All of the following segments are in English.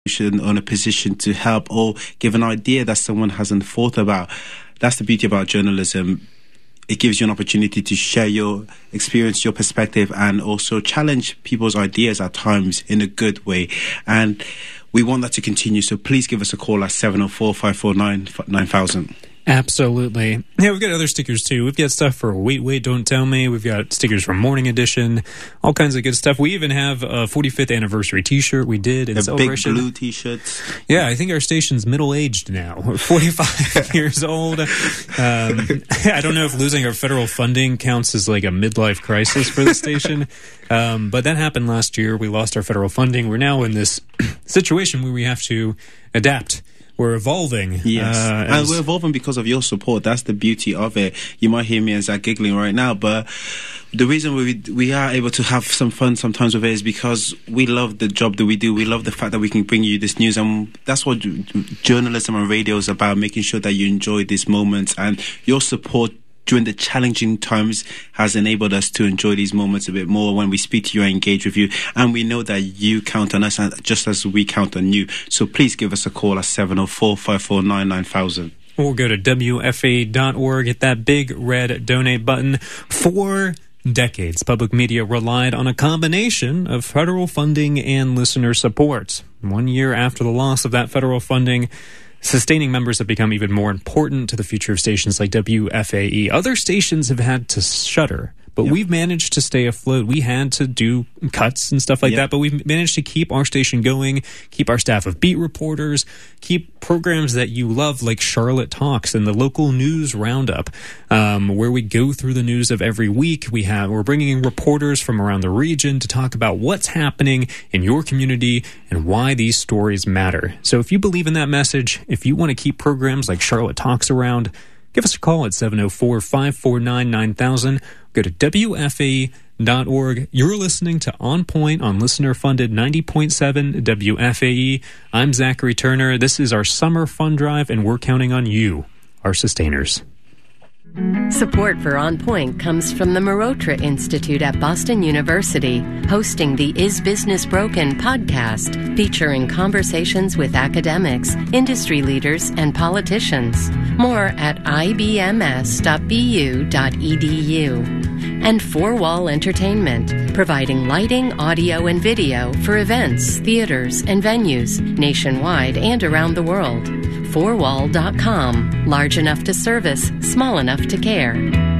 on a position to help or give an idea that someone hasn't thought about. That's the beauty about journalism. It gives you an opportunity to share your experience, your perspective, and also challenge people's ideas at times in a good way. And we want that to continue. So please give us a call at 704-549-9000. Absolutely. Yeah, we've got other stickers too. We've got stuff for Wait, Don't Tell Me. We've got stickers from Morning Edition, all kinds of good stuff. We even have a 45th anniversary t-shirt we did in celebration. Big blue t-shirts. Yeah, I think our station's middle-aged now. We're 45 years old. I don't know if losing our federal funding counts as like a midlife crisis for the station, but that happened last year. We lost our federal funding. We're now in this situation where we have to adapt. We're evolving. Yes, and we're evolving because of your support. That's the beauty of it. You might hear me and Zach giggling right now, but the reason we are able to have some fun sometimes with it is because we love the job that we do. We love the fact that we can bring you this news, and that's what journalism and radio is about, making sure that you enjoy these moments, and your support during the challenging times has enabled us to enjoy these moments a bit more when we speak to you and engage with you. And we know that you count on us just as we count on you. So please give us a call at 704-549-9000. Or go to WFAE.org, hit that big red donate button. For decades, public media relied on a combination of federal funding and listener support. 1 year after the loss of that federal funding, sustaining members have become even more important to the future of stations like WFAE. Other stations have had to shutter, but we've managed to stay afloat. We had to do cuts and stuff like that, but we've managed to keep our station going, keep our staff of beat reporters, keep programs that you love like Charlotte Talks and the local news roundup, where we go through the news of every week. We're bringing in reporters from around the region to talk about what's happening in your community and why these stories matter. So if you believe in that message, if you want to keep programs like Charlotte Talks around, give us a call at 704-549-9000. Go to WFAE.org. You're listening to On Point on listener-funded 90.7 WFAE. I'm Zachary Turner. This is our summer fun drive, and we're counting on you, our sustainers. Support for On Point comes from the Marotra Institute at Boston University, hosting the Is Business Broken podcast, featuring conversations with academics, industry leaders, and politicians. More at ibms.bu.edu. And Four Wall Entertainment, providing lighting, audio, and video for events, theaters, and venues nationwide and around the world. Fourwall.com. Large enough to service, small enough to care.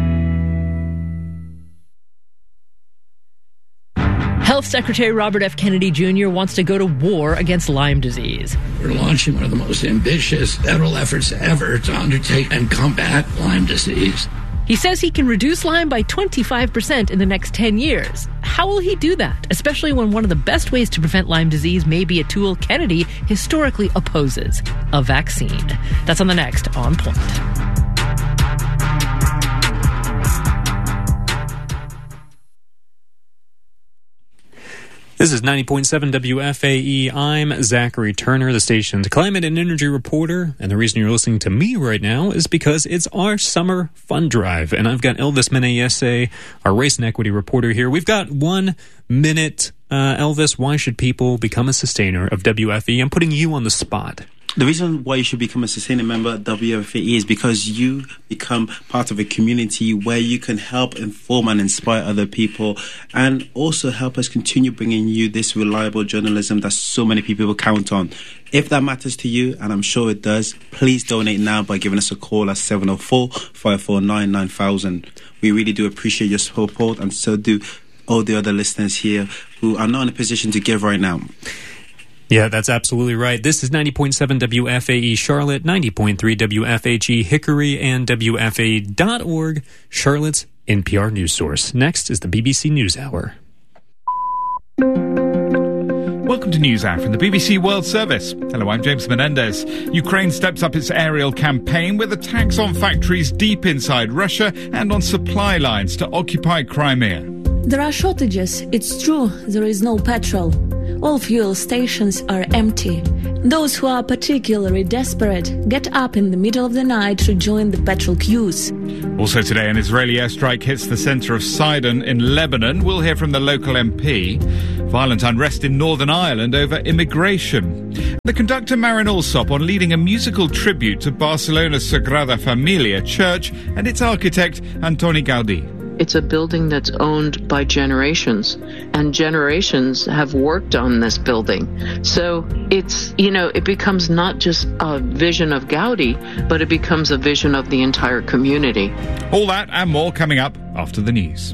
Health Secretary Robert F. Kennedy Jr. wants to go to war against Lyme disease. We're launching one of the most ambitious federal efforts ever to undertake and combat Lyme disease. He says he can reduce Lyme by 25% in the next 10 years. How will he do that, especially when one of the best ways to prevent Lyme disease may be a tool Kennedy historically opposes, a vaccine? That's on the next On Point. This is 90.7 WFAE. I'm Zachary Turner, the station's climate and energy reporter. And the reason you're listening to me right now is because it's our summer fun drive. And I've got Elvis Menayese, our race and equity reporter here. We've got 1 minute. Elvis, why should people become a sustainer of WFE? I'm putting you on the spot. The reason why you should become a sustaining member of WFAE is because you become part of a community where you can help inform and inspire other people, and also help us continue bringing you this reliable journalism that so many people count on. If that matters to you, and I'm sure it does, please donate now by giving us a call at 704-549-9000. We really do appreciate your support, and so do all the other listeners here who are not in a position to give right now. Yeah, that's absolutely right. This is 90.7 WFAE Charlotte, 90.3 WFHE Hickory, and WFAE.org, Charlotte's NPR news source. Next is the BBC NewsHour. Welcome to NewsHour from the BBC World Service. Hello, I'm James Menendez. Ukraine steps up its aerial campaign with attacks on factories deep inside Russia and on supply lines to occupy Crimea. There are shortages. It's true, there is no petrol. All fuel stations are empty. Those who are particularly desperate get up in the middle of the night to join the petrol queues. Also today, an Israeli airstrike hits the center of Sidon in Lebanon. We'll hear from the local MP. Violent unrest in Northern Ireland over immigration. The conductor Marin Alsop on leading a musical tribute to Barcelona's Sagrada Familia Church and its architect Antoni Gaudí. It's a building that's owned by generations, and generations have worked on this building. So it's, it becomes not just a vision of Gaudi, but it becomes a vision of the entire community. All that and more coming up after the news.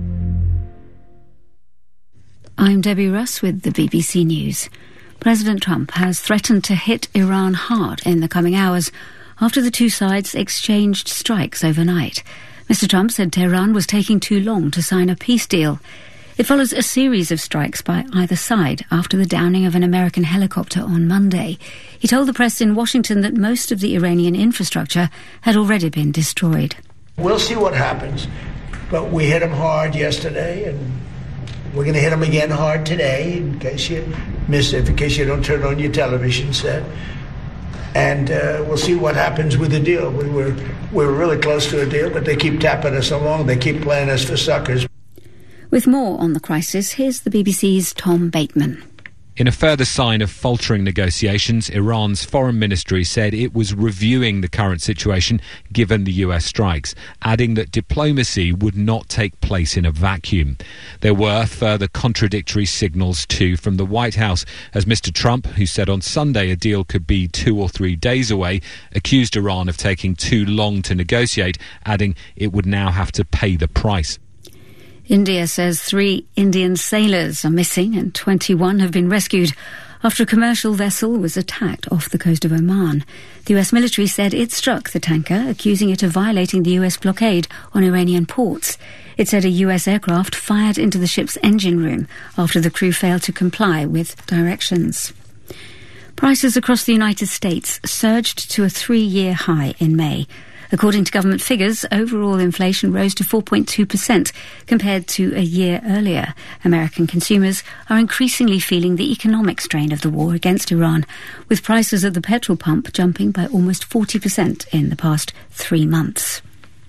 I'm Debbie Russ with the BBC News. President Trump has threatened to hit Iran hard in the coming hours after the two sides exchanged strikes overnight. Mr. Trump said Tehran was taking too long to sign a peace deal. It follows a series of strikes by either side after the downing of an American helicopter on Monday. He told the press in Washington that most of the Iranian infrastructure had already been destroyed. We'll see what happens, but we hit them hard yesterday, and we're going to hit them again hard today, in case you miss it, in case you don't turn on your television set. And we'll see what happens with the deal. We were really close to a deal, but they keep tapping us along. They keep playing us for suckers. With more on the crisis, here's the BBC's Tom Bateman. In a further sign of faltering negotiations, Iran's foreign ministry said it was reviewing the current situation given the US strikes, adding that diplomacy would not take place in a vacuum. There were further contradictory signals too from the White House, as Mr. Trump, who said on Sunday a deal could be 2 or 3 days away, accused Iran of taking too long to negotiate, adding it would now have to pay the price. India says 3 Indian sailors are missing and 21 have been rescued after a commercial vessel was attacked off the coast of Oman. The US military said it struck the tanker, accusing it of violating the US blockade on Iranian ports. It said a US aircraft fired into the ship's engine room after the crew failed to comply with directions. Prices across the United States surged to a 3-year high in May. According to government figures, overall inflation rose to 4.2% compared to a year earlier. American consumers are increasingly feeling the economic strain of the war against Iran, with prices at the petrol pump jumping by almost 40% in the past 3 months.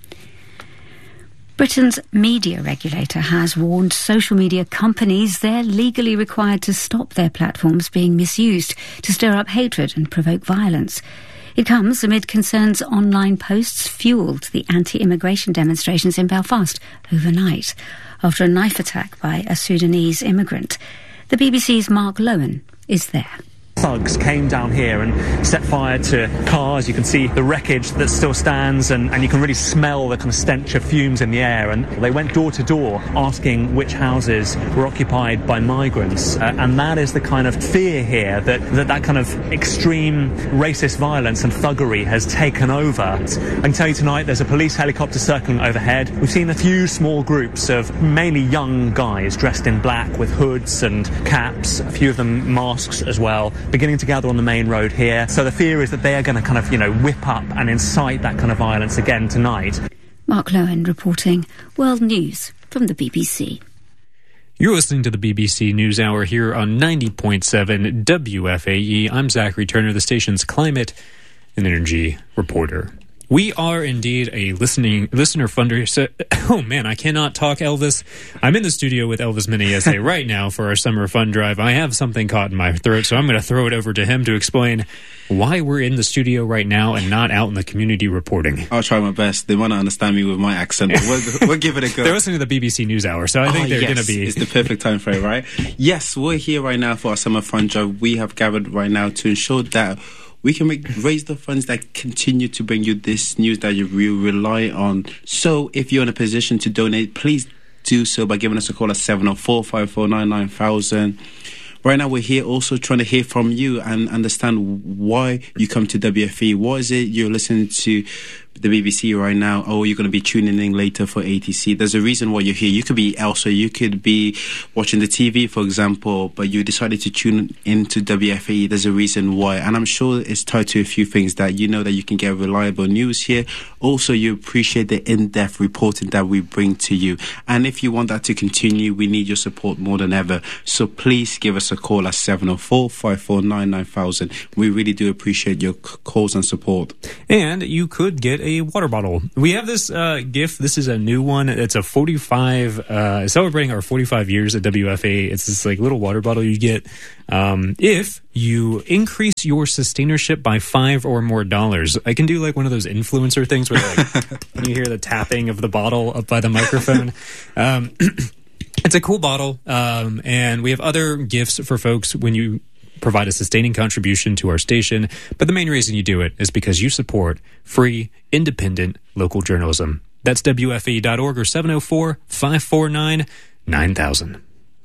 Britain's media regulator has warned social media companies they're legally required to stop their platforms being misused to stir up hatred and provoke violence. It comes amid concerns online posts fuelled the anti-immigration demonstrations in Belfast overnight after a knife attack by a Sudanese immigrant. The BBC's Mark Lowen is there. Thugs came down here and set fire to cars. You can see the wreckage that still stands, and you can really smell the kind of stench of fumes in the air. And they went door to door asking which houses were occupied by migrants. And that is the kind of fear here that kind of extreme racist violence and thuggery has taken over. I can tell you tonight there's a police helicopter circling overhead. We've seen a few small groups of mainly young guys dressed in black with hoods and caps, a few of them masks as well, beginning to gather on the main road here. So the fear is that they are going to kind of, whip up and incite that kind of violence again tonight. Mark Lowen reporting World News from the BBC. You're listening to the BBC News Hour here on 90.7 WFAE. I'm Zachary Turner, the station's climate and energy reporter. We are indeed a listener fundraiser. Oh man, I cannot talk, Elvis. I'm in the studio with Elvis Minniese right now for our summer fun drive. I have something caught in my throat, so I'm going to throw it over to him to explain why we're in the studio right now and not out in the community reporting. I'll try my best. They might not understand me with my accent, but we'll give it a go. They're listening to the BBC News Hour, so I think they're going to be... It's the perfect time frame, right? Yes, we're here right now for our summer fun drive. We have gathered right now to ensure that we can raise the funds that continue to bring you this news that you rely on. So if you're in a position to donate, please do so by giving us a call at 704-549-9000. Right now, we're here also trying to hear from you and understand why you come to WFE. What is it you're listening to the BBC right now, or you're going to be tuning in later for ATC? There's a reason why you're here. You could be elsewhere. You could be watching the TV, for example, but you decided to tune into WFE. There's a reason why. And I'm sure it's tied to a few things that you know that you can get reliable news here. Also, you appreciate the in-depth reporting that we bring to you. And if you want that to continue, we need your support more than ever. So please give us a call at 704-549-9000. We really do appreciate your calls and support. And you could get a water bottle. We have this gift. This is a new one. It's a 45, celebrating our 45 years at WFA. It's this like little water bottle you get if you increase your sustainership by $5 or more. I can do like one of those influencer things where like you hear the tapping of the bottle up by the microphone. It's a cool bottle, and we have other gifts for folks when you provide a sustaining contribution to our station. But the main reason you do it is because you support free, independent local journalism. That's WFAE.org or 704-549-9000.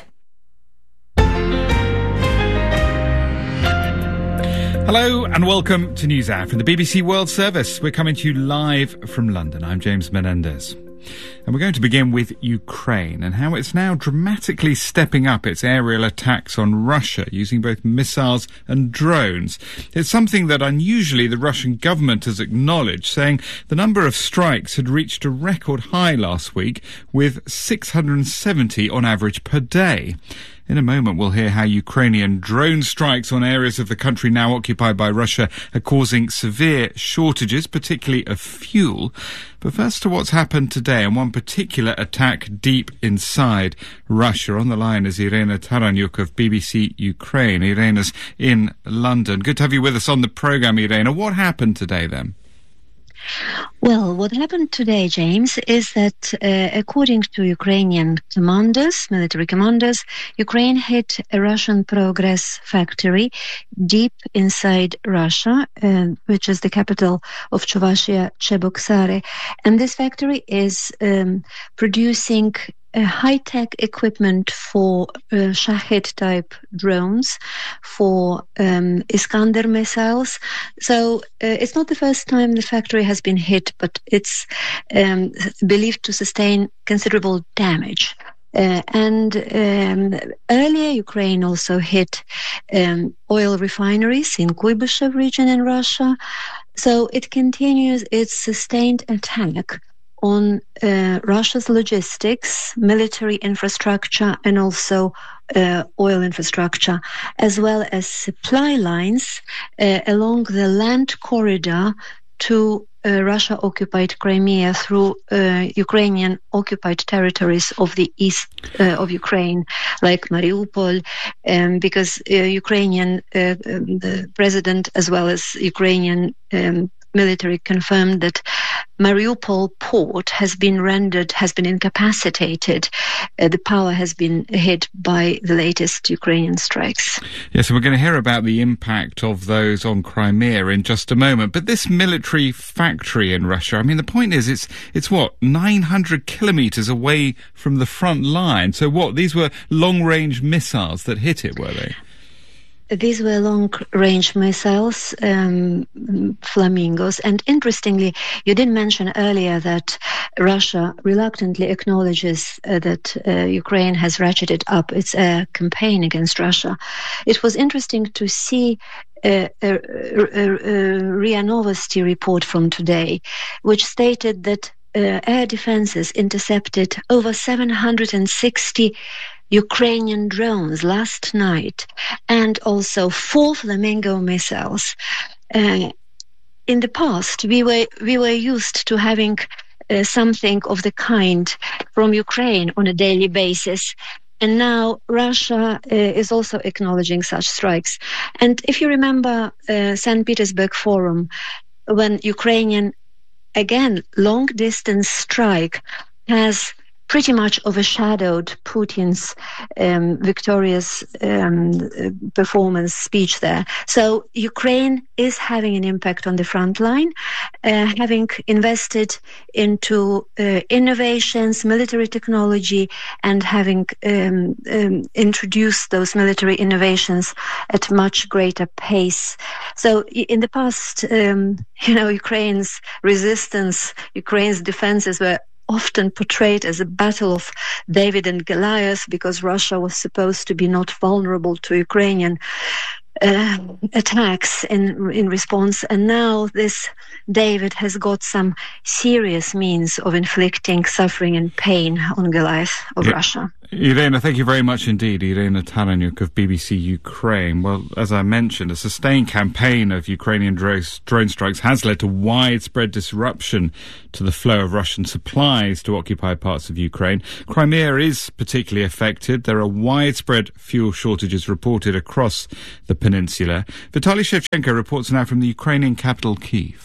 Hello and welcome to NewsHour from the BBC World Service. We're coming to you live from London. I'm James Menendez. And we're going to begin with Ukraine and how it's now dramatically stepping up its aerial attacks on Russia using both missiles and drones. It's something that unusually the Russian government has acknowledged, saying the number of strikes had reached a record high last week with 670 on average per day. In a moment, we'll hear how Ukrainian drone strikes on areas of the country now occupied by Russia are causing severe shortages, particularly of fuel. But first to what's happened today and one particular attack deep inside Russia. On the line is Irena Taranyuk of BBC Ukraine. Irena's in London. Good to have you with us on the programme, Irena. What happened today then? Well, what happened today, James, is that according to Ukrainian military commanders, Ukraine hit a Russian Progress factory deep inside Russia, which is the capital of Chuvashia, Cheboksary. And this factory is producing high-tech equipment for Shahed-type drones, for Iskander missiles. So it's not the first time the factory has been hit, but it's believed to sustain considerable damage. And earlier, Ukraine also hit oil refineries in Kuybyshev region in Russia. So it continues its sustained attack on Russia's logistics, military infrastructure, and also oil infrastructure, as well as supply lines along the land corridor to Russia-occupied Crimea through Ukrainian-occupied territories of the east of Ukraine, like Mariupol, because Ukrainian the president as well as Ukrainian military confirmed that Mariupol port has been incapacitated. The power has been hit by the latest Ukrainian strikes. Yes, and we're going to hear about the impact of those on Crimea in just a moment. But this military factory in Russia, I mean, the point is it's what, 900 kilometres away from the front line. So what, these were long-range missiles that hit it, were they? These were long-range missiles, Flamingos. And interestingly, you did mention earlier that Russia reluctantly acknowledges that Ukraine has ratcheted up its campaign against Russia. It was interesting to see a RIA Novosti report from today, which stated that air defenses intercepted over 760 Ukrainian drones last night, and also 4 Flamingo missiles. In the past, we were used to having something of the kind from Ukraine on a daily basis. And now Russia is also acknowledging such strikes. And if you remember St. Petersburg Forum, when Ukrainian, again, long-distance strike has pretty much overshadowed Putin's victorious performance speech there. So Ukraine is having an impact on the front line, having invested into innovations, military technology, and having introduced those military innovations at much greater pace. So in the past, Ukraine's resistance, Ukraine's defenses were often portrayed as a battle of David and Goliath, because Russia was supposed to be not vulnerable to Ukrainian attacks in response. And now this David has got some serious means of inflicting suffering and pain on Goliath of Russia. Irina, thank you very much indeed. Irina Talanyuk of BBC Ukraine. Well, as I mentioned, a sustained campaign of Ukrainian drone strikes has led to widespread disruption to the flow of Russian supplies to occupied parts of Ukraine. Crimea is particularly affected. There are widespread fuel shortages reported across the peninsula. Vitaly Shevchenko reports now from the Ukrainian capital, Kyiv.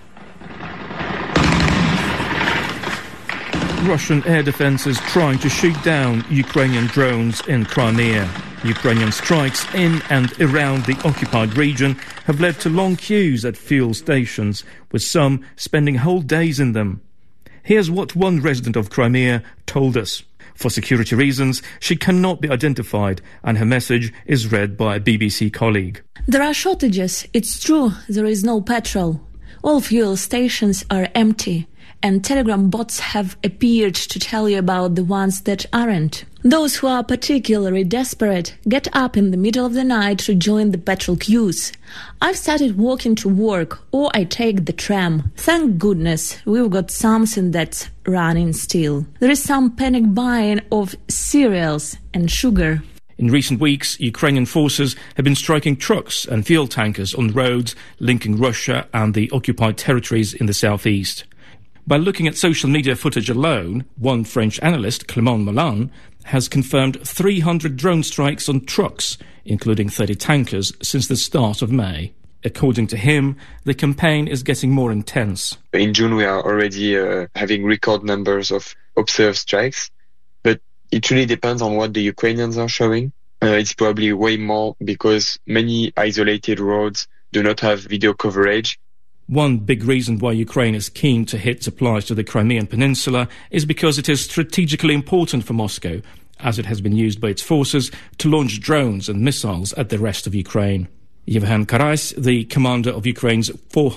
Russian air defences trying to shoot down Ukrainian drones in Crimea. Ukrainian strikes in and around the occupied region have led to long queues at fuel stations, with some spending whole days in them. Here's what one resident of Crimea told us. For security reasons, she cannot be identified, and her message is read by a BBC colleague. There are shortages, it's true, there is no petrol. All fuel stations are empty. And Telegram bots have appeared to tell you about the ones that aren't. Those who are particularly desperate get up in the middle of the night to join the petrol queues. I've started walking to work, or I take the tram. Thank goodness we've got something that's running still. There is some panic buying of cereals and sugar. In recent weeks, Ukrainian forces have been striking trucks and fuel tankers on roads linking Russia and the occupied territories in the southeast. By looking at social media footage alone, one French analyst, Clément Mollin, has confirmed 300 drone strikes on trucks, including 30 tankers, since the start of May. According to him, the campaign is getting more intense. In June, we are already having record numbers of observed strikes, but it really depends on what the Ukrainians are showing. It's probably way more because many isolated roads do not have video coverage. One big reason why Ukraine is keen to hit supplies to the Crimean Peninsula is because it is strategically important for Moscow, as it has been used by its forces to launch drones and missiles at the rest of Ukraine. Yevhen Karais, the commander of Ukraine's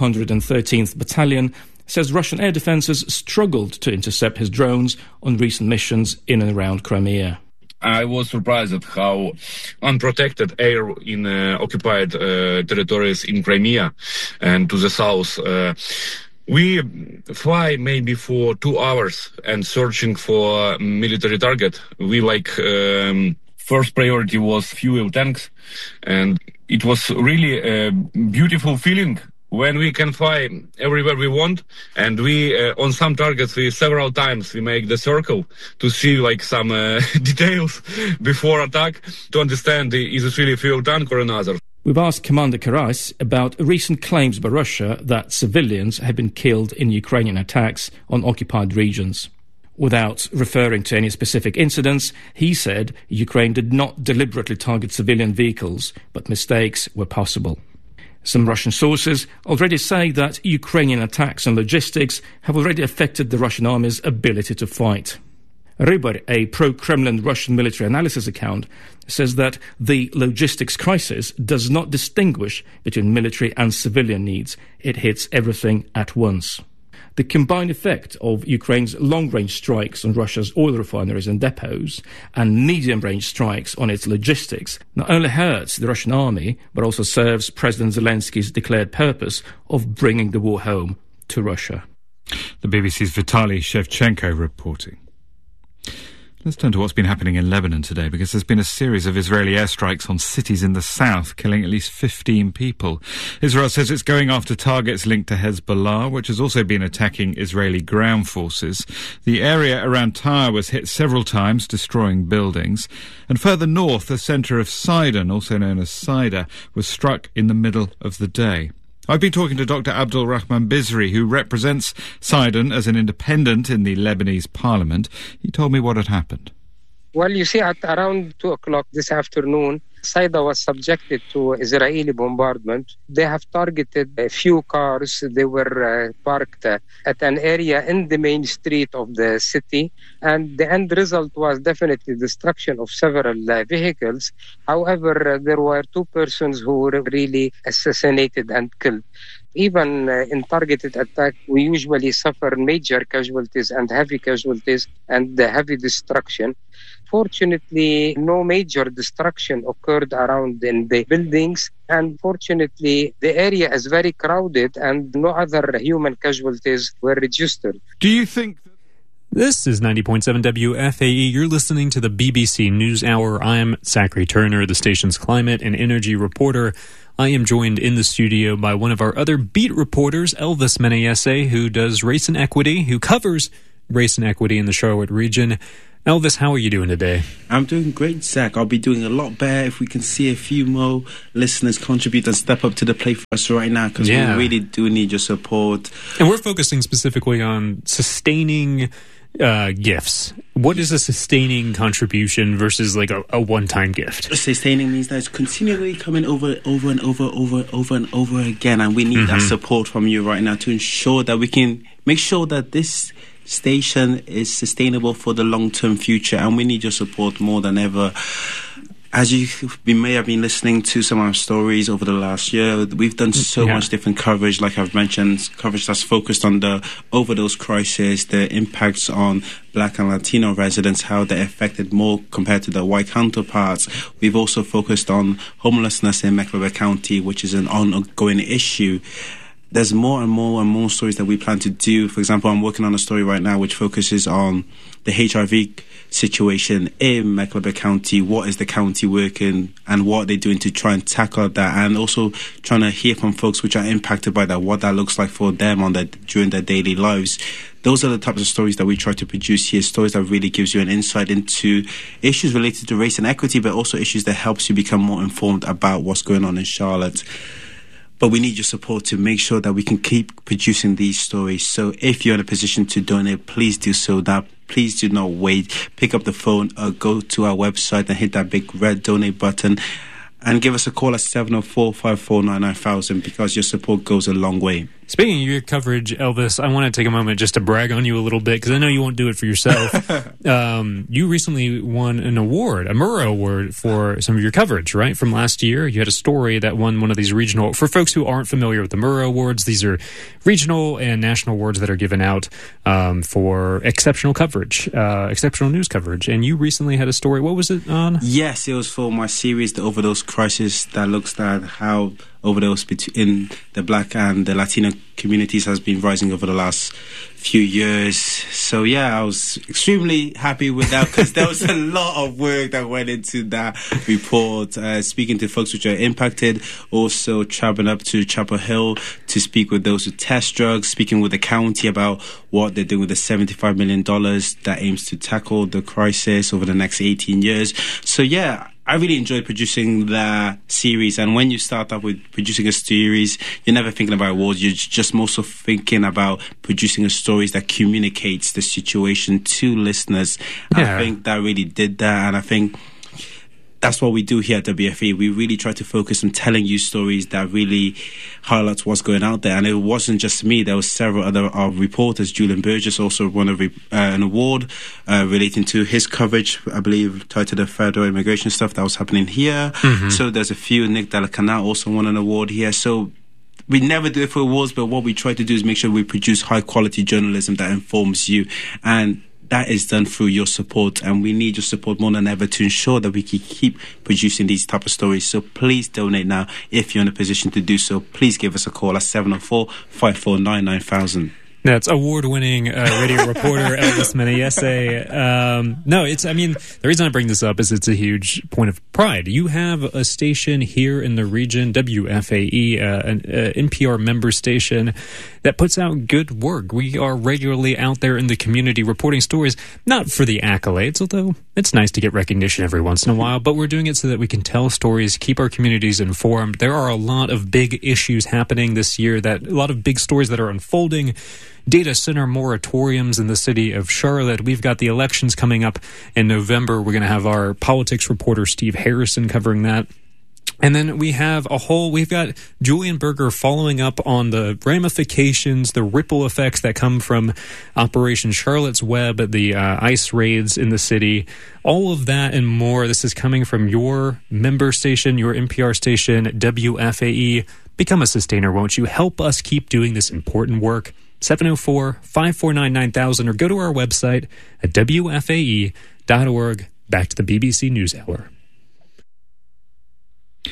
413th Battalion, says Russian air defences struggled to intercept his drones on recent missions in and around Crimea. I was surprised at how unprotected air in occupied territories in Crimea and to the south. We fly maybe for 2 hours and searching for military target. We first priority was fuel tanks, and it was really a beautiful feeling when we can fly everywhere we want, and we on some targets we several times we make the circle to see some details before attack to understand is it really a fuel tank or another. We've asked Commander Karais about recent claims by Russia that civilians have been killed in Ukrainian attacks on occupied regions. Without referring to any specific incidents, he said Ukraine did not deliberately target civilian vehicles, but mistakes were possible. Some Russian sources already say that Ukrainian attacks on logistics have already affected the Russian army's ability to fight. Rybar, a pro-Kremlin Russian military analysis account, says that the logistics crisis does not distinguish between military and civilian needs. It hits everything at once. The combined effect of Ukraine's long-range strikes on Russia's oil refineries and depots and medium-range strikes on its logistics not only hurts the Russian army, but also serves President Zelensky's declared purpose of bringing the war home to Russia. The BBC's Vitaly Shevchenko reporting. Let's turn to what's been happening in Lebanon today, because there's been a series of Israeli airstrikes on cities in the south, killing at least 15 people. Israel says it's going after targets linked to Hezbollah, which has also been attacking Israeli ground forces. The area around Tyre was hit several times, destroying buildings. And further north, the centre of Sidon, also known as Saida, was struck in the middle of the day. I've been talking to Dr. Abdul Rahman Bizri, who represents Sidon as an independent in the Lebanese parliament. He told me what had happened. Well, you see, at around 2 o'clock this afternoon, Saida was subjected to Israeli bombardment. They have targeted a few cars. They were parked at an area in the main street of the city. And the end result was definitely destruction of several vehicles. However, there were 2 persons who were really assassinated and killed. Even in targeted attack, we usually suffer major casualties and heavy casualties and heavy destruction. Fortunately, no major destruction occurred around in the buildings, and fortunately, the area is very crowded and no other human casualties were registered. Do you think... This is 90.7 WFAE. You're listening to the BBC News Hour. I'm Zachary Turner, the station's climate and energy reporter. I am joined in the studio by one of our other beat reporters, Elvis Menayese, who does race and equity, who covers race and equity in the Charlotte region. Elvis, how are you doing today? I'm doing great, Zach. I'll be doing a lot better if we can see a few more listeners contribute and step up to the plate for us right now, because we really do need your support. And we're focusing specifically on sustaining gifts. What is a sustaining contribution versus like a one-time gift? Sustaining means that it's continually coming over and over again, and we need that support from you right now to ensure that we can make sure that this station is sustainable for the long-term future, and we need your support more than ever. As you may have been listening to some of our stories over the last year, we've done so much different coverage, like I've mentioned, coverage that's focused on the overdose crisis, the impacts on Black and Latino residents, how they're affected more compared to their white counterparts. We've also focused on homelessness in Mecklenburg County, which is an ongoing issue. There's more and more stories that we plan to do. For example, I'm working on a story right now which focuses on the HIV situation in Mecklenburg County. What is the county working and what are they doing to try and tackle that, and also trying to hear from folks which are impacted by that, what that looks like for them during their daily lives. Those are the types of stories that we try to produce here, stories that really gives you an insight into issues related to race and equity, but also issues that helps you become more informed about what's going on in Charlotte. But we need your support to make sure that we can keep producing these stories. So if you're in a position to donate, please do so. Please do not wait. Pick up the phone or go to our website and hit that big red donate button and give us a call at 704-549-9000, because your support goes a long way. Speaking of your coverage, Elvis, I want to take a moment just to brag on you a little bit, because I know you won't do it for yourself. You recently won an award, a Murrow Award, for some of your coverage, right? From last year, you had a story that won one of these regional... For folks who aren't familiar with the Murrow Awards, these are regional and national awards that are given out for exceptional coverage, exceptional news coverage. And you recently had a story. What was it on? Yes, it was for my series, The Overdose Crisis, that looks at how overdose in the Black and the Latino communities has been rising over the last few years. So yeah, I was extremely happy with that, because there was a lot of work that went into that report, speaking to folks which are impacted, also traveling up to Chapel Hill to speak with those who test drugs, speaking with the county about what they're doing with the $75 million that aims to tackle the crisis over the next 18 years. So yeah, I really enjoyed producing the series, and when you start up with producing a series, you're never thinking about awards, you're just more so thinking about producing a story that communicates the situation to listeners. Yeah. I think that really did that, and I think that's what we do here at WFAE. We really try to focus on telling you stories that really highlight what's going out there. And it wasn't just me. There were several other reporters. Julian Burgess also won an award relating to his coverage, I believe, tied to the federal immigration stuff that was happening here. So there's a few. Nick Delacanal also won an award here. So we never do it for awards, but what we try to do is make sure we produce high-quality journalism that informs you. And that is done through your support, and we need your support more than ever to ensure that we can keep producing these type of stories. So please donate now if you're in a position to do so. Please give us a call at 704-549-9000. That's award-winning radio reporter Elvis Menayese. The reason I bring this up is it's a huge point of pride. You have a station here in the region, WFAE, an NPR member station that puts out good work. We are regularly out there in the community reporting stories, not for the accolades, although it's nice to get recognition every once in a while, but we're doing it so that we can tell stories, keep our communities informed. There are a lot of big issues happening this year, a lot of big stories that are unfolding. Data center moratoriums in the city of Charlotte. We've got the elections coming up in November. We're going to have our politics reporter Steve Harrison covering that. And then we've got Julian Berger following up on the ramifications, the ripple effects that come from Operation Charlotte's Web, the ICE raids in the city, all of that and more. This is coming from your member station, your NPR station, WFAE. Become a sustainer, won't you? Help us keep doing this important work. 704-549-9000, or go to our website at WFAE.org. Back to the BBC News Hour.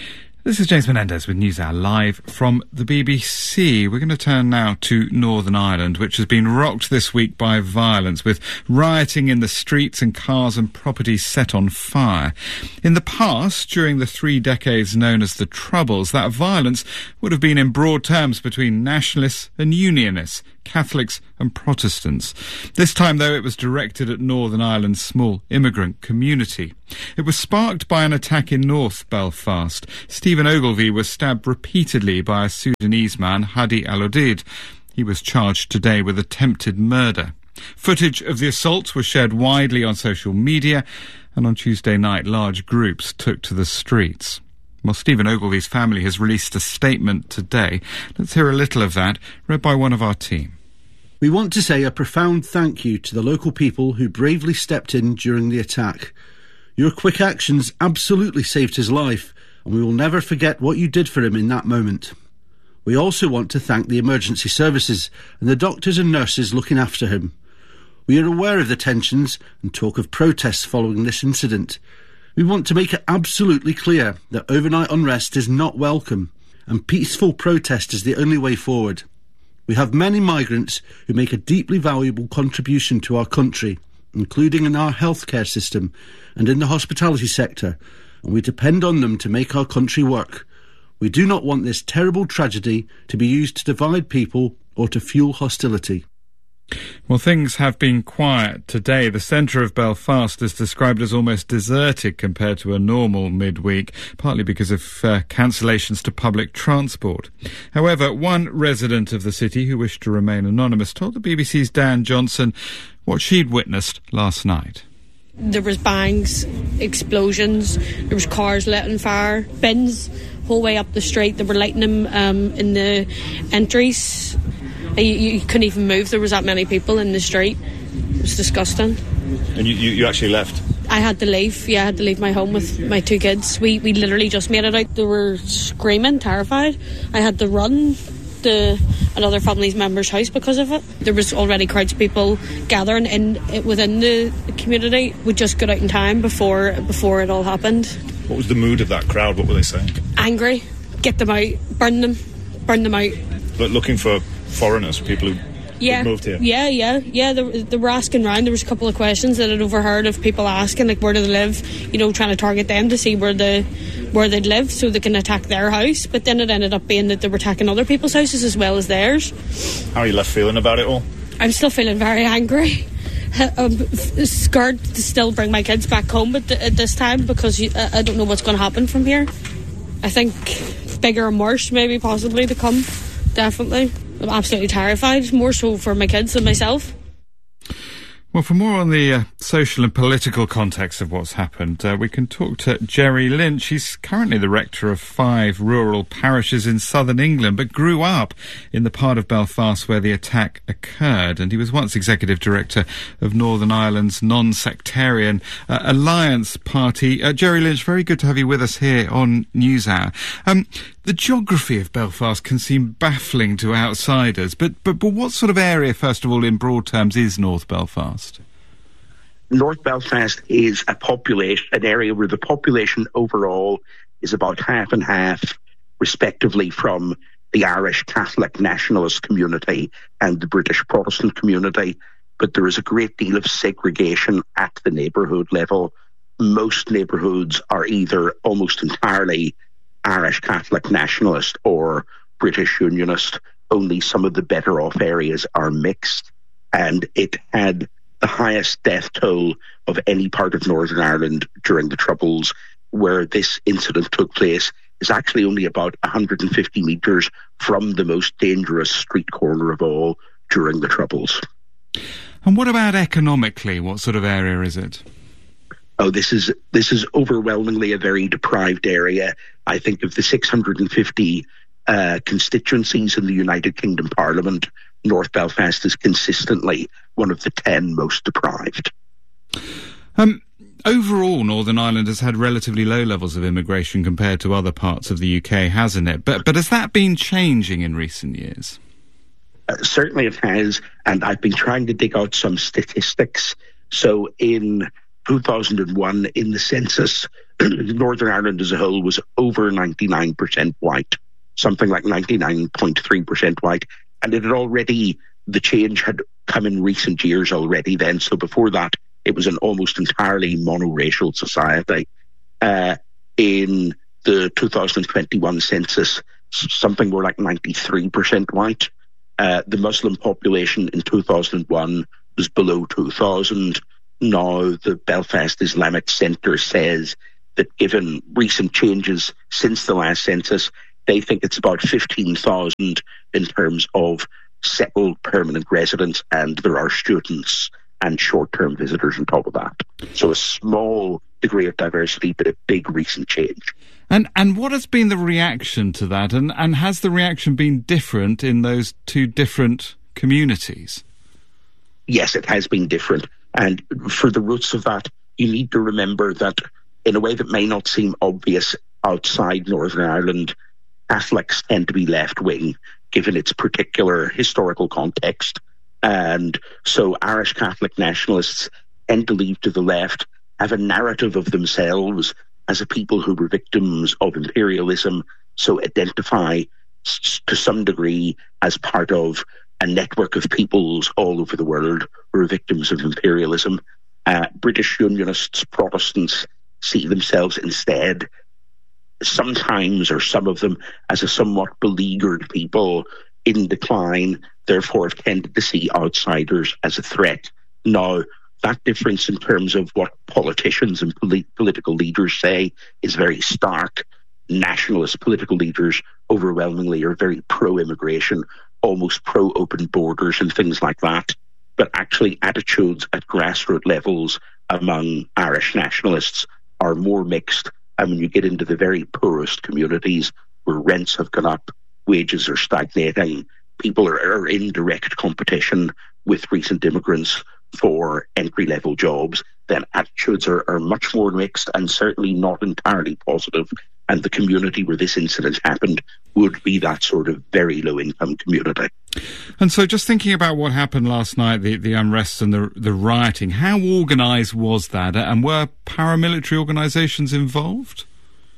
This is James Menendez with NewsHour live from the BBC. We're going to turn now to Northern Ireland, which has been rocked this week by violence, with rioting in the streets and cars and properties set on fire. In the past, during the 3 decades known as the Troubles, that violence would have been in broad terms between nationalists and unionists, Catholics and Protestants. This time, though, it was directed at Northern Ireland's small immigrant community. It was sparked by an attack in North Belfast. Stephen Ogilvie was stabbed repeatedly by a Sudanese man, Hadi Al-Odid. He was charged today with attempted murder. Footage of the assault was shared widely on social media, and on Tuesday night, large groups took to the streets. Well, Stephen Ogilvie's family has released a statement today. Let's hear a little of that, read by one of our team. We want to say a profound thank you to the local people who bravely stepped in during the attack. Your quick actions absolutely saved his life, and we will never forget what you did for him in that moment. We also want to thank the emergency services and the doctors and nurses looking after him. We are aware of the tensions and talk of protests following this incident. We want to make it absolutely clear that overnight unrest is not welcome, and peaceful protest is the only way forward. We have many migrants who make a deeply valuable contribution to our country, including in our healthcare system and in the hospitality sector, and we depend on them to make our country work. We do not want this terrible tragedy to be used to divide people or to fuel hostility. Well, things have been quiet today. The centre of Belfast is described as almost deserted compared to a normal midweek, partly because of cancellations to public transport. However, one resident of the city who wished to remain anonymous told the BBC's Dan Johnson what she'd witnessed last night. There was bangs, explosions, there was cars lit on fire, bins whole way up the street. They were lighting them in the entries. You couldn't even move. There was that many people in the street. It was disgusting. And you actually left? I had to leave. Yeah, I had to leave my home with my 2 kids. We literally just made it out. They were screaming, terrified. I had to run to another family member's house because of it. There was already crowds of people gathering within the community. We just got out in time before it all happened. What was the mood of that crowd? What were they saying? Angry. Get them out. Burn them out. But looking for foreigners, people who moved here? Yeah. They were asking around. There was a couple of questions that I'd overheard of people asking, like, where do they live? You know, trying to target them to see where they'd live so they can attack their house. But then it ended up being that they were attacking other people's houses as well as theirs. How are you left feeling about it all? I'm still feeling very angry. I'm scared to still bring my kids back home at this time because I don't know what's going to happen from here. I think bigger and worse maybe possibly to come, definitely. I'm absolutely terrified, more so for my kids than myself. Well, for more on the social and political context of what's happened, we can talk to Jerry Lynch. He's currently the rector of 5 rural parishes in southern England, but grew up in the part of Belfast where the attack occurred. And he was once executive director of Northern Ireland's non-sectarian Alliance Party. Jerry Lynch, very good to have you with us here on NewsHour. The geography of Belfast can seem baffling to outsiders, but what sort of area, first of all, in broad terms, is North Belfast? North Belfast is an area where the population overall is about half and half, respectively, from the Irish Catholic nationalist community and the British Protestant community. But there is a great deal of segregation at the neighbourhood level. Most neighbourhoods are either almost entirely Irish Catholic nationalist or British Unionist. Only some of the better off areas are mixed, and it had the highest death toll of any part of Northern Ireland during the Troubles. Where this incident took place is actually only about 150 metres from the most dangerous street corner of all during the Troubles. And what about economically? What sort of area is it? Oh, this is overwhelmingly a very deprived area. I think of the 650 constituencies in the United Kingdom Parliament, North Belfast is consistently one of the 10 most deprived. Overall, Northern Ireland has had relatively low levels of immigration compared to other parts of the UK, hasn't it? But has that been changing in recent years? Certainly it has, and I've been trying to dig out some statistics. So in 2001, in the census, Northern Ireland as a whole was over 99% white, something like 99.3% white. And the change had come in recent years already then. So before that, it was an almost entirely monoracial society. In the 2021 census, something more like 93% white. The Muslim population in 2001 was below 2,000. Now the Belfast Islamic Centre says that given recent changes since the last census, they think it's about 15,000 in terms of settled permanent residents, and there are students and short-term visitors on top of that. So a small degree of diversity, but a big recent change. And what has been the reaction to that? And has the reaction been different in those two different communities? Yes, it has been different. And for the roots of that, you need to remember that in a way that may not seem obvious outside Northern Ireland, Catholics tend to be left-wing, given its particular historical context. And so Irish Catholic nationalists tend to leave to the left, have a narrative of themselves as a people who were victims of imperialism, so identify to some degree as part of a network of peoples all over the world who are victims of imperialism. British Unionists, Protestants, see themselves instead, sometimes or some of them, as a somewhat beleaguered people in decline, therefore have tended to see outsiders as a threat. Now, that difference in terms of what politicians and political leaders say is very stark. Nationalist political leaders overwhelmingly are very pro-immigration, almost pro-open borders and things like that. But actually attitudes at grassroots levels among Irish nationalists are more mixed. And when you get into the very poorest communities where rents have gone up, wages are stagnating, people are in direct competition with recent immigrants for entry-level jobs, then attitudes are much more mixed and certainly not entirely positive. And the community where this incident happened would be that sort of very low-income community. And so just thinking about what happened last night, the unrest and the rioting, how organised was that? And were paramilitary organisations involved?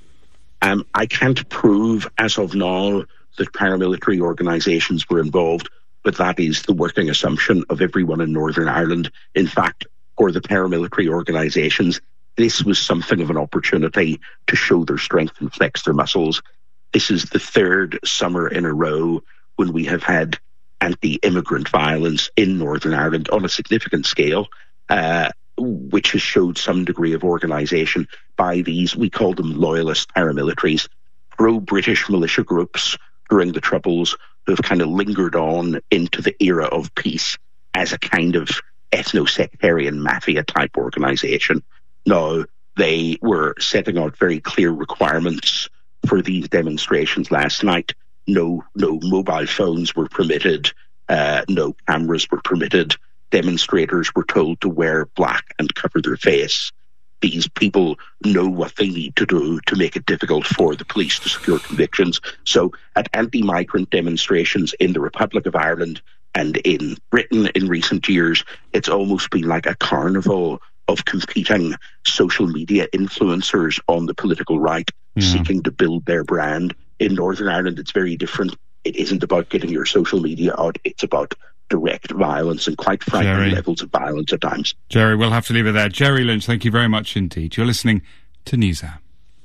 I can't prove as of now that paramilitary organisations were involved, but that is the working assumption of everyone in Northern Ireland. In fact, for the paramilitary organisations, this was something of an opportunity to show their strength and flex their muscles. This is the third summer in a row when we have had anti-immigrant violence in Northern Ireland on a significant scale, which has showed some degree of organisation by these, we call them loyalist paramilitaries, pro-British militia groups during the Troubles who have kind of lingered on into the era of peace as a kind of ethno-sectarian mafia-type organisation. Now, they were setting out very clear requirements for these demonstrations last night. No mobile phones were permitted, no cameras were permitted. Demonstrators were told to wear black and cover their face. These people know what they need to do to make it difficult for the police to secure convictions. So at anti-migrant demonstrations in the Republic of Ireland and in Britain in recent years, it's almost been like a carnival of competing social media influencers on the political right, seeking to build their brand. In Northern Ireland, it's very different. It isn't about getting your social media out. It's about direct violence and quite frightening levels of violence at times. Jerry, we'll have to leave it there. Jerry Lynch, thank you very much indeed. You're listening to NewsHour.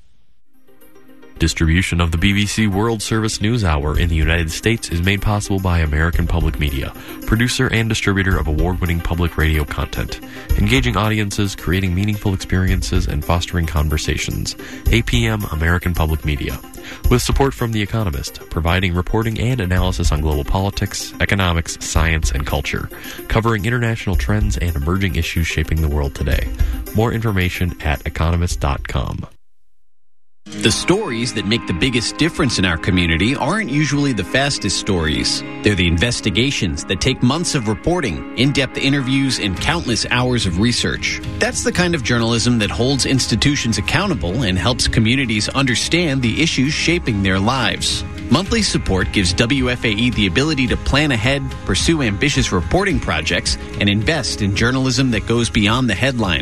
Distribution of the BBC World Service News Hour in the United States is made possible by American Public Media, producer and distributor of award-winning public radio content, engaging audiences, creating meaningful experiences, and fostering conversations. APM American Public Media. With support from The Economist, providing reporting and analysis on global politics, economics, science, and culture, covering international trends and emerging issues shaping the world today. More information at economist.com. The stories that make the biggest difference in our community aren't usually the fastest stories. They're the investigations that take months of reporting, in-depth interviews, and countless hours of research. That's the kind of journalism that holds institutions accountable and helps communities understand the issues shaping their lives. Monthly support gives WFAE the ability to plan ahead, pursue ambitious reporting projects, and invest in journalism that goes beyond the headlines.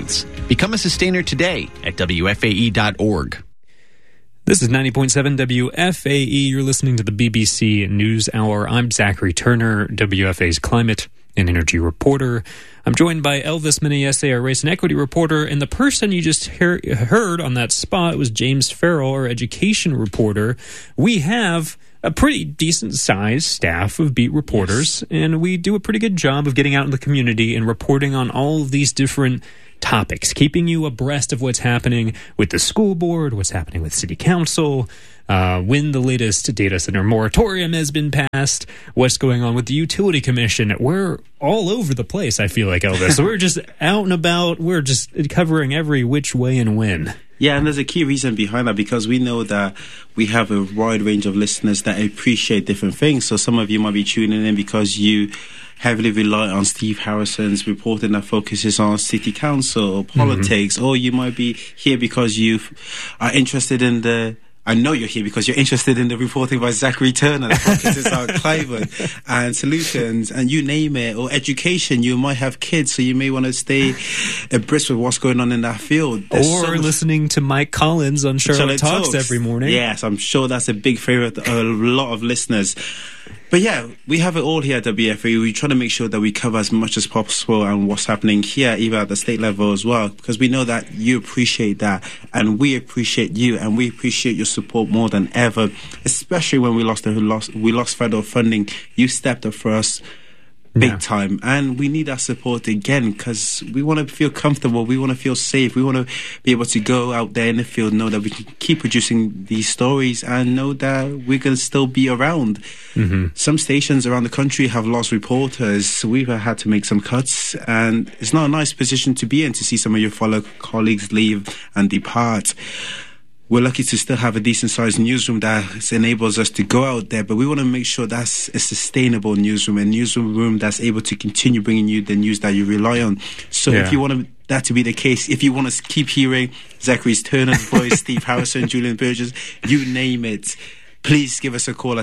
Become a sustainer today at WFAE.org. This is 90.7 WFAE. You're listening to the BBC News Hour. I'm Zachary Turner, WFA's climate and energy reporter. I'm joined by Elvis Menayese, our race and equity reporter, and the person you just heard on that spot was James Farrell, our education reporter. We have a pretty decent-sized staff of beat reporters, and we do a pretty good job of getting out in the community and reporting on all of these different topics, keeping you abreast of what's happening with the school board, what's happening with city council, when the latest data center moratorium has been passed, what's going on with the utility commission. We're all over the place, I feel like, Elvis. We're just out and about. We're just covering every which way and when. Yeah, and there's a key reason behind that, because we know that we have a wide range of listeners that appreciate different things. So some of you might be tuning in because you heavily rely on Steve Harrison's reporting that focuses on city council or politics, or you might be here because you are interested in the... I know you're here because you're interested in the reporting by Zachary Turner that focuses on climate and solutions and you name it, or education. You might have kids, so you may want to stay abreast with what's going on in that field. Or listening to Mike Collins on Charlotte Talks every morning. Yes, I'm sure that's a big favorite of a lot of listeners. But yeah, we have it all here at WFAE. We try to make sure that we cover as much as possible and what's happening here, even at the state level as well, because we know that you appreciate that, and we appreciate you, and we appreciate your support more than ever, especially when we lost federal funding. You stepped up for us big time, and we need that support again, because we want to feel comfortable, we want to feel safe, we want to be able to go out there in the field, know that we can keep producing these stories and know that we're going to still be around. Some stations around the country have lost reporters, so we've had to make some cuts, and it's not a nice position to be in, to see some of your fellow colleagues leave and depart. We're lucky to still have a decent-sized newsroom that enables us to go out there, but we want to make sure that's a sustainable newsroom, a newsroom that's able to continue bringing you the news that you rely on. So if you want that to be the case, if you want to keep hearing Zachary Turner's voice, Steve Harrison, Julian Burgess, you name it, please give us a call at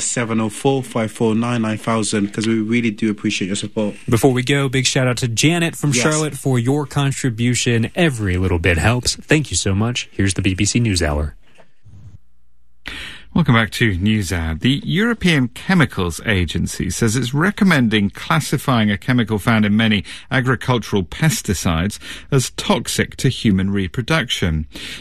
704-549-9000, because we really do appreciate your support. Before we go, big shout out to Janet from Charlotte for your contribution. Every little bit helps. Thank you so much. Here's the BBC News Hour. Welcome back to NewsHour. The European Chemicals Agency says it's recommending classifying a chemical found in many agricultural pesticides as toxic to human reproduction.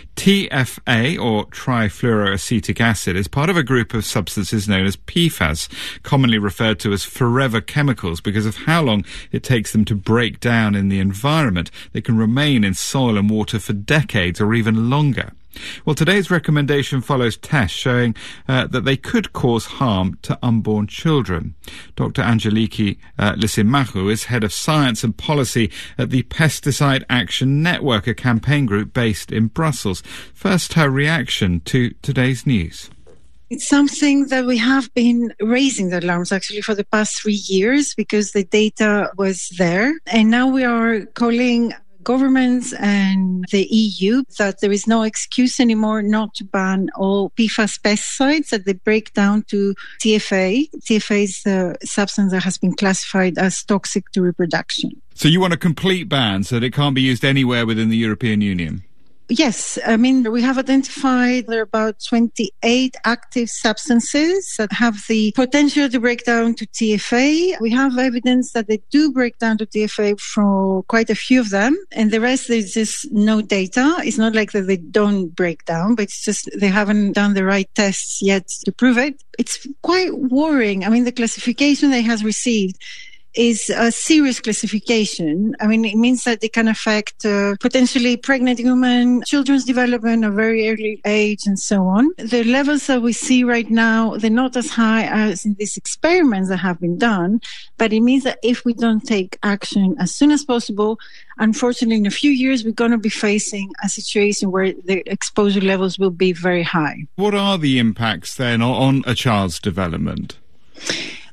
TFA, or trifluoroacetic acid, is part of a group of substances known as PFAS, commonly referred to as forever chemicals because of how long it takes them to break down in the environment. They can remain in soil and water for decades or even longer. Well, today's recommendation follows tests showing that they could cause harm to unborn children. Dr. Angeliki Lysimachou is head of science and policy at the Pesticide Action Network, a campaign group based in Brussels. First, her reaction to today's news. It's something that we have been raising the alarms actually for the past 3 years because the data was there. And now we are calling governments and the EU that there is no excuse anymore not to ban all PFAS pesticides, that they break down to TFA. TFA is a substance that has been classified as toxic to reproduction. So you want a complete ban so that it can't be used anywhere within the European Union? Yes, I mean, we have identified there are about 28 active substances that have the potential to break down to TFA. We have evidence that they do break down to TFA for quite a few of them, and the rest there's just no data. It's not like that they don't break down, but it's just they haven't done the right tests yet to prove it. It's quite worrying. I mean, the classification they has received is a serious classification. I mean, it means that it can affect potentially pregnant women, children's development at a very early age, and so on. The levels that we see right now, they're not as high as in these experiments that have been done, but it means that if we don't take action as soon as possible, unfortunately, in a few years, we're going to be facing a situation where the exposure levels will be very high. What are the impacts then on a child's development?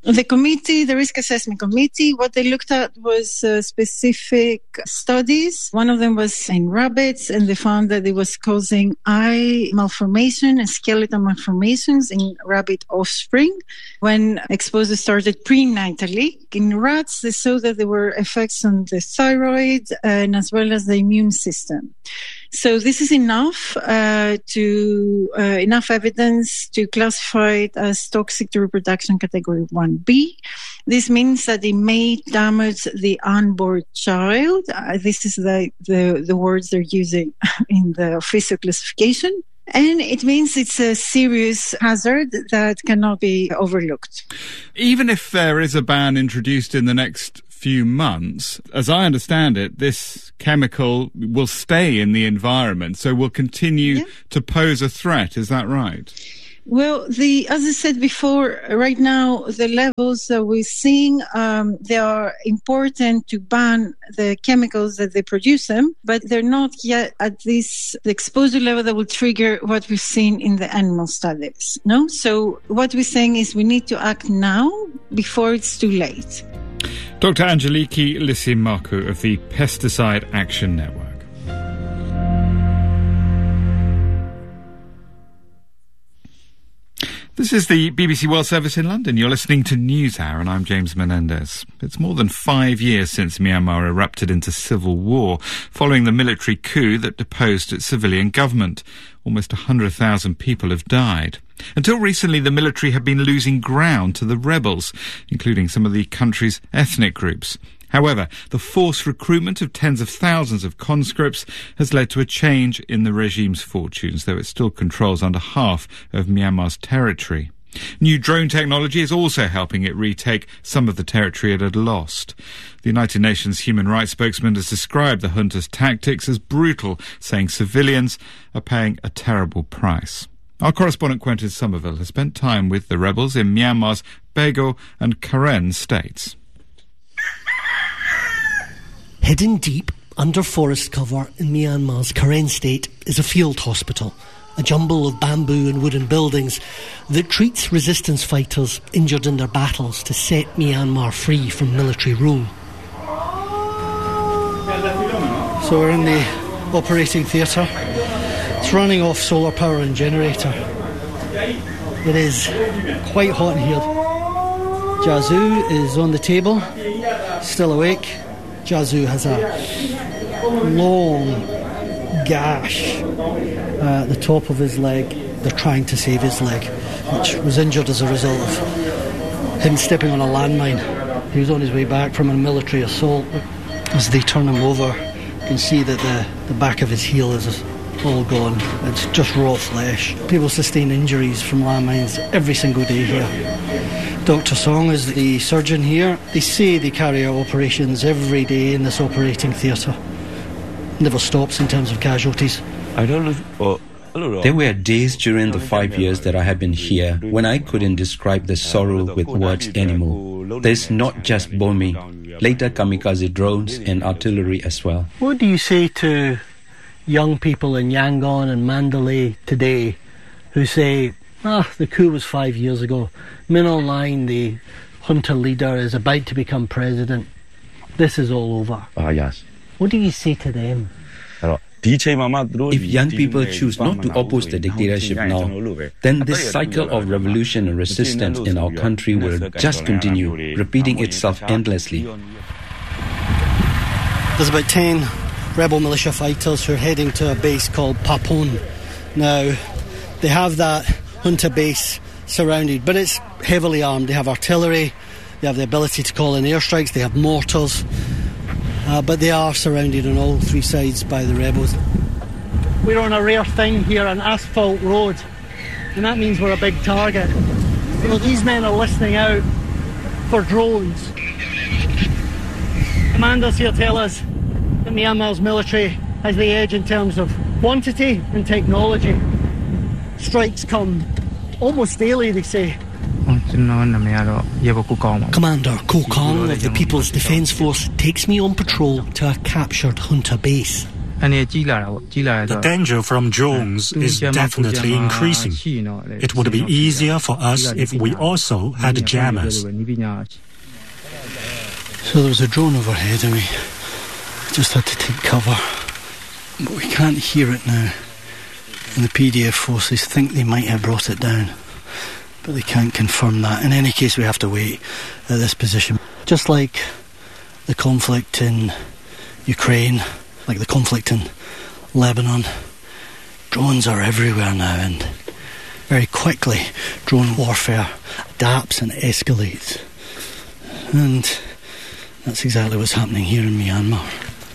The committee, the risk assessment committee, what they looked at was specific studies. One of them was in rabbits, and they found that it was causing eye malformation and skeletal malformations in rabbit offspring when exposure started prenatally. In rats, they saw that there were effects on the thyroid and as well as the immune system. So this is enough enough evidence to classify it as toxic to reproduction category 1B. This means that it may damage the unborn child. This is the words they're using in the official classification. And it means it's a serious hazard that cannot be overlooked. Even if there is a ban introduced in the next few months, as I understand it, this chemical will stay in the environment, so will continue to pose a threat. Is that right? Well, as I said before, right now, the levels that we're seeing, they are important to ban the chemicals that they produce them, but they're not yet at the exposure level that will trigger what we've seen in the animal studies. No? So what we're saying is we need to act now before it's too late. Dr. Angeliki Lysimakou of the Pesticide Action Network. This is the BBC World Service in London. You're listening to NewsHour, and I'm James Menendez. It's more than 5 years since Myanmar erupted into civil war, following the military coup that deposed its civilian government. Almost 100,000 people have died. Until recently, the military had been losing ground to the rebels, including some of the country's ethnic groups. However, the forced recruitment of tens of thousands of conscripts has led to a change in the regime's fortunes, though it still controls under half of Myanmar's territory. New drone technology is also helping it retake some of the territory it had lost. The United Nations human rights spokesman has described the junta's tactics as brutal, saying civilians are paying a terrible price. Our correspondent Quentin Somerville has spent time with the rebels in Myanmar's Bago and Karen states. Hidden deep under forest cover in Myanmar's Karen state is a field hospital, a jumble of bamboo and wooden buildings that treats resistance fighters injured in their battles to set Myanmar free from military rule. So we're in the operating theatre. It's running off solar power and generator. It is quite hot in here. Jazu is on the table, still awake. Jazu has a long gash at the top of his leg. They're trying to save his leg, which was injured as a result of him stepping on a landmine. He was on his way back from a military assault. As they turn him over, you can see that the back of his heel is all gone. It's just raw flesh. People sustain injuries from landmines every single day here. Dr. Song is the surgeon here. They say they carry out operations every day in this operating theatre. Never stops in terms of casualties. There were days during the 5 years that I had been here when I couldn't describe the sorrow with words anymore. There's not just bombing, later kamikaze drones and artillery as well. What do you say to young people in Yangon and Mandalay today who say, the coup was 5 years ago. Min Aung Hlaing, the junta leader, is about to become president. This is all over. Yes. What do you say to them? If young people choose not to oppose the dictatorship now, then this cycle of revolution and resistance in our country will just continue, repeating itself endlessly. There's about 10 rebel militia fighters who are heading to a base called Papon. Now, they have that junta base surrounded, but it's heavily armed. They have artillery, they have the ability to call in airstrikes, they have mortars, but they are surrounded on all three sides by the rebels. We're on a rare thing here, an asphalt road, and that means we're a big target. So these men are listening out for drones. Commanders here tell us that Myanmar's military has the edge in terms of quantity and technology. Strikes come almost daily, they say. Commander Kokang of the People's Defence Force takes me on patrol to a captured junta base. The danger from drones is definitely increasing. It would be easier for us if we also had jammers. So there was a drone overhead and we just had to take cover. But we can't hear it now. And the PDF forces think they might have brought it down. But they can't confirm that. In any case, we have to wait at this position. Just like the conflict in Ukraine, like the conflict in Lebanon, drones are everywhere now, and very quickly drone warfare adapts and escalates. And that's exactly what's happening here in Myanmar.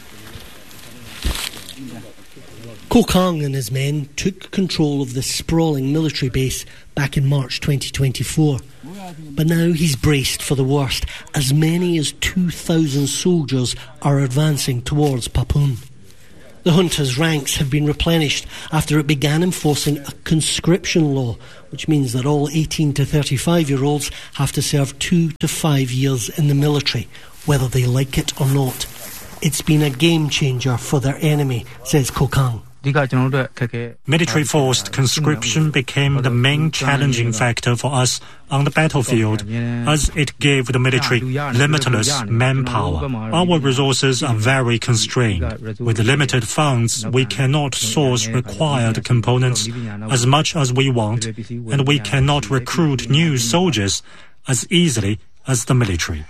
Koh Kang and his men took control of the sprawling military base back in March 2024. But now he's braced for the worst. As many as 2,000 soldiers are advancing towards Papun. The junta's ranks have been replenished after it began enforcing a conscription law, which means that all 18 to 35-year-olds have to serve 2 to 5 years in the military, whether they like it or not. It's been a game changer for their enemy, says Koh Kang. Military-forced conscription became the main challenging factor for us on the battlefield, as it gave the military limitless manpower. Our resources are very constrained. With limited funds, we cannot source required components as much as we want, and we cannot recruit new soldiers as easily as the military.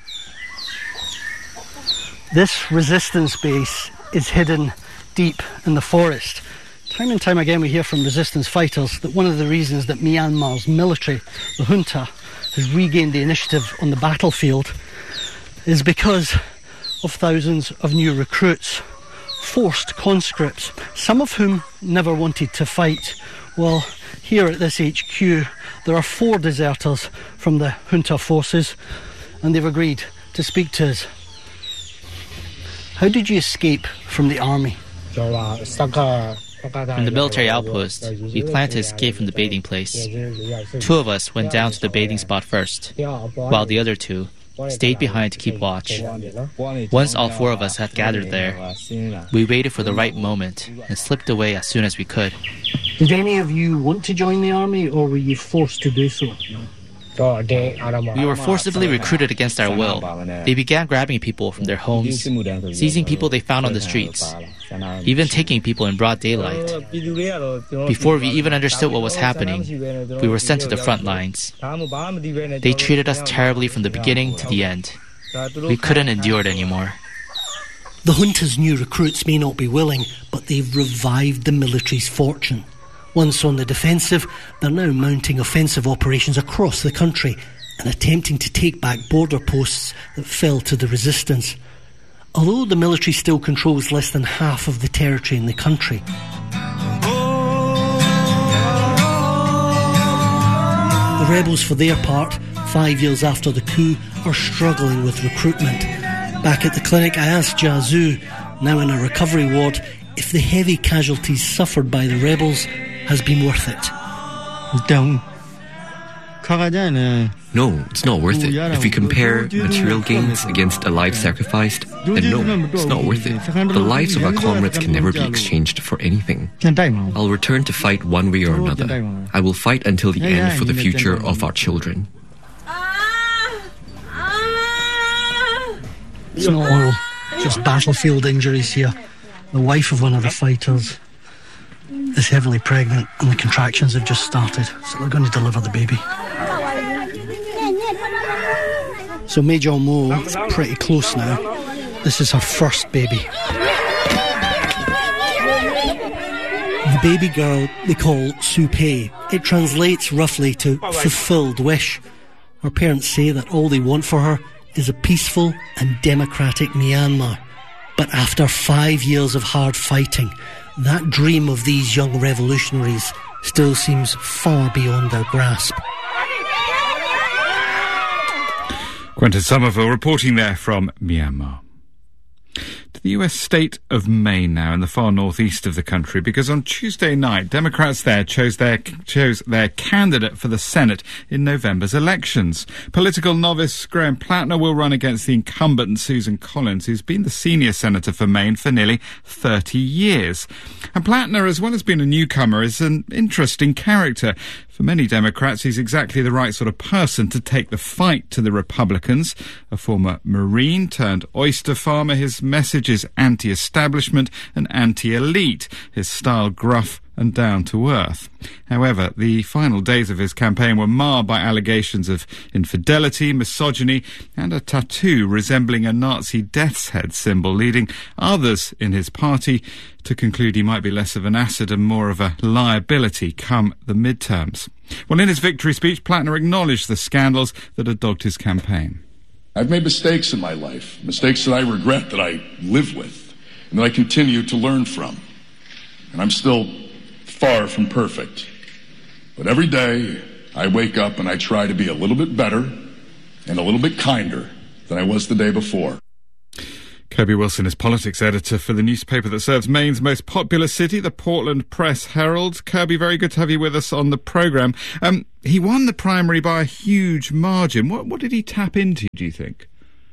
This resistance base is hidden deep in the forest. Time and time again we hear from resistance fighters that one of the reasons that Myanmar's military, the junta, has regained the initiative on the battlefield is because of thousands of new recruits, forced conscripts, some of whom never wanted to fight. Well, here at this HQ there are 4 deserters from the junta forces, and they've agreed to speak to us. How did you escape from the army? From the military outpost, we planned to escape from the bathing place. 2 of us went down to the bathing spot first, while the other 2 stayed behind to keep watch. Once all 4 of us had gathered there, we waited for the right moment and slipped away as soon as we could. Did any of you want to join the army, or were you forced to do so? We were forcibly recruited against our will. They began grabbing people from their homes, seizing people they found on the streets, even taking people in broad daylight. Before we even understood what was happening, we were sent to the front lines. They treated us terribly from the beginning to the end. We couldn't endure it anymore. The junta's new recruits may not be willing, but they've revived the military's fortune. Once on the defensive, they're now mounting offensive operations across the country and attempting to take back border posts that fell to the resistance. Although the military still controls less than half of the territory in the country. The rebels, for their part, 5 years after the coup, are struggling with recruitment. Back at the clinic, I asked Jia Zhu, now in a recovery ward, if the heavy casualties suffered by the rebels has been worth it. No, it's not worth it. If we compare material gains against a life sacrificed, then no, it's not worth it. The lives of our comrades can never be exchanged for anything. I'll return to fight one way or another. I will fight until the end for the future of our children. It's not all just battlefield injuries here. The wife of one of the fighters is heavily pregnant and the contractions have just started, so they're going to deliver the baby. So Major Mo is pretty close now. This is her first baby. The baby girl they call Supei. It translates roughly to fulfilled wish. Her parents say that all they want for her is a peaceful and democratic Myanmar. But after 5 years of hard fighting, that dream of these young revolutionaries still seems far beyond their grasp. Quentin Somerville reporting there from Myanmar. To the US state of Maine now, in the far northeast of the country, because on Tuesday night, Democrats there chose their candidate for the Senate in November's elections. Political novice Graham Plattner will run against the incumbent Susan Collins, who's been the senior senator for Maine for nearly 30 years. And Plattner, as well as being a newcomer, is an interesting character. For many Democrats, he's exactly the right sort of person to take the fight to the Republicans. A former Marine turned oyster farmer, his message is anti-establishment and anti-elite, his style gruff and down to earth. However, the final days of his campaign were marred by allegations of infidelity, misogyny, and a tattoo resembling a Nazi death's head symbol, leading others in his party to conclude he might be less of an asset and more of a liability come the midterms. Well, in his victory speech, Plattner acknowledged the scandals that had dogged his campaign. I've made mistakes in my life, mistakes that I regret, that I live with, and that I continue to learn from. And I'm still far from perfect. But every day I wake up and I try to be a little bit better and a little bit kinder than I was the day before. Kirby Wilson is politics editor for the newspaper that serves Maine's most popular city, the Portland Press Herald. Kirby, very good to have you with us on the programme. He won the primary by a huge margin. What did he tap into, do you think?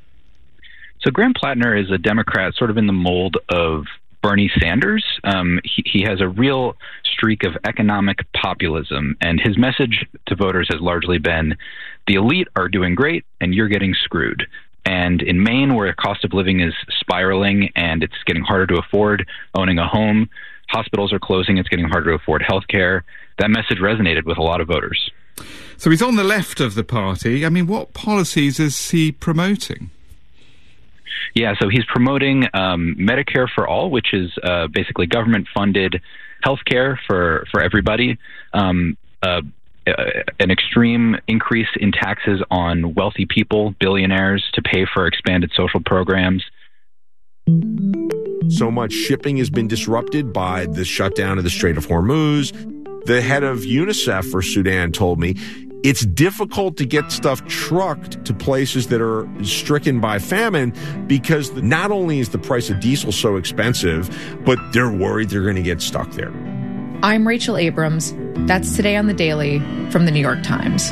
So Graham Plattner is a Democrat sort of in the mold of Bernie Sanders. He has a real streak of economic populism, and his message to voters has largely been, the elite are doing great and you're getting screwed. And in Maine, where cost of living is spiraling and it's getting harder to afford owning a home, hospitals are closing, it's getting harder to afford health care, that message resonated with a lot of voters. So he's on the left of the party. I mean, what policies is he promoting? Yeah, so he's promoting Medicare for All, which is basically government-funded health care for everybody, an extreme increase in taxes on wealthy people, billionaires, to pay for expanded social programs. So much shipping has been disrupted by the shutdown of the Strait of Hormuz. The head of UNICEF for Sudan told me it's difficult to get stuff trucked to places that are stricken by famine because not only is the price of diesel so expensive, but they're worried they're going to get stuck there. I'm Rachel Abrams. That's Today on the Daily from the New York Times.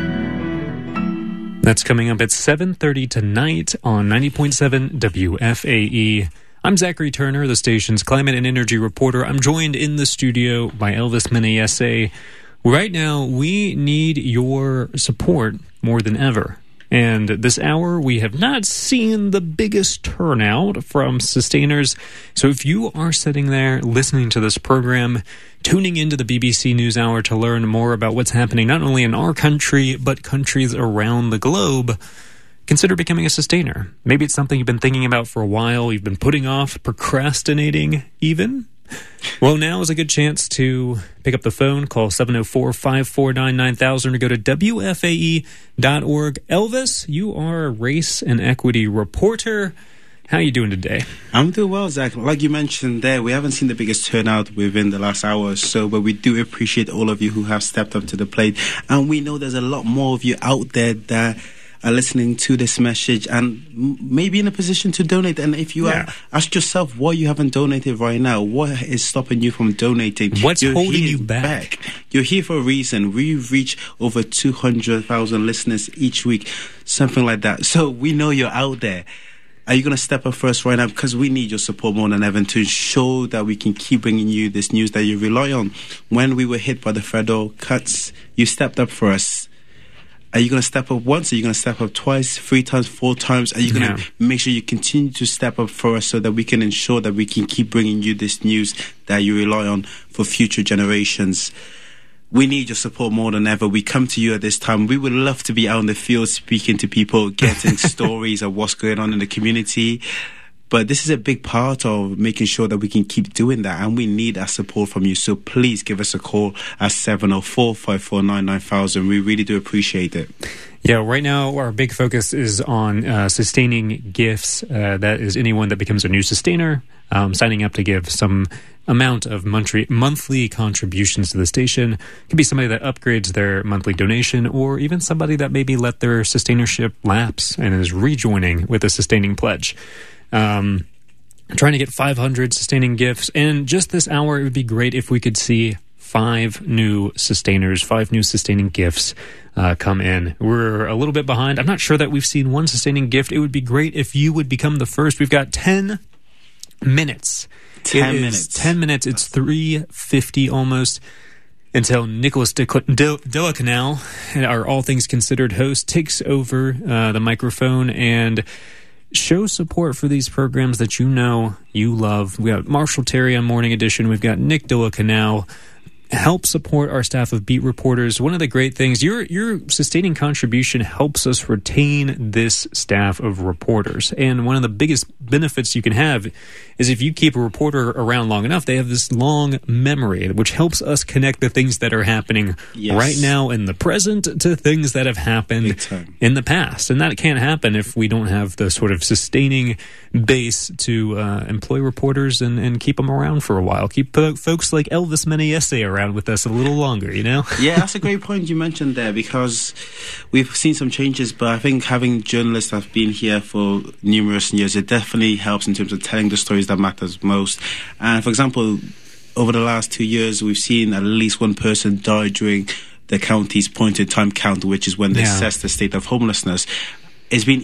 That's coming up at 7:30 tonight on 90.7 WFAE. I'm Zachary Turner, the station's climate and energy reporter. I'm joined in the studio by Elvis Menayese. Right now, we need your support more than ever. And this hour, we have not seen the biggest turnout from sustainers. So if you are sitting there listening to this program, tuning into the BBC NewsHour to learn more about what's happening not only in our country, but countries around the globe, consider becoming a sustainer. Maybe it's something you've been thinking about for a while, you've been putting off, procrastinating even. Well, now is a good chance to pick up the phone, call 704-549-9000 or go to WFAE.org. Elvis, you are a race and equity reporter. How are you doing today? I'm doing well, Zach. Like you mentioned there, we haven't seen the biggest turnout within the last hour or so, but we do appreciate all of you who have stepped up to the plate. And we know there's a lot more of you out there that are listening to this message and maybe in a position to donate. And if you are, ask yourself why you haven't donated right now. What is stopping you from donating? What's holding you back? You're here for a reason. We reach over 200,000 listeners each week, something like that. So we know you're out there. Are you going to step up for us right now? Because we need your support more than ever to ensure that we can keep bringing you this news that you rely on. When we were hit by the federal cuts, you stepped up for us. Are you going to step up once? Are you going to step up twice, 3 times, 4 times? Are you going to make sure you continue to step up for us so that we can ensure that we can keep bringing you this news that you rely on for future generations? We need your support more than ever. We come to you at this time. We would love to be out in the field speaking to people, getting stories of what's going on in the community. But this is a big part of making sure that we can keep doing that, and we need our support from you. So please give us a call at 704-549-9000. We really do appreciate it. Yeah, right now our big focus is on sustaining gifts. That is anyone that becomes a new sustainer, signing up to give some amount of monthly contributions to the station. It could be somebody that upgrades their monthly donation, or even somebody that maybe let their sustainership lapse and is rejoining with a sustaining pledge. trying to get 500 sustaining gifts. And just this hour, it would be great if we could see 5 new sustainers, 5 new sustaining gifts come in. We're a little bit behind. I'm not sure that we've seen one sustaining gift. It would be great if you would become the first. We've got 10 minutes. 10 minutes. 10 minutes. It's 3:50 almost until Nicholas Doa-Canal, our All Things Considered host, takes over the microphone and show support for these programs that you know you love. We got Marshall Terry on Morning Edition. We've got Nick Doa-Canal. Help support our staff of beat reporters. One of the great things, your sustaining contribution helps us retain this staff of reporters. And one of the biggest benefits you can have is if you keep a reporter around long enough, they have this long memory, which helps us connect the things that are happening right now in the present to things that have happened in the past. And that can't happen if we don't have the sort of sustaining base to employ reporters and keep them around for a while. Keep folks like Elvis Menayese around with us a little longer, you know? Yeah, that's a great point you mentioned there, because we've seen some changes, but I think having journalists that have been here for numerous years, it definitely helps in terms of telling the stories that matters most. And for example, over the last 2 years, we've seen at least one person die during the county's point-in-time count, which is when they assess the state of homelessness. It's been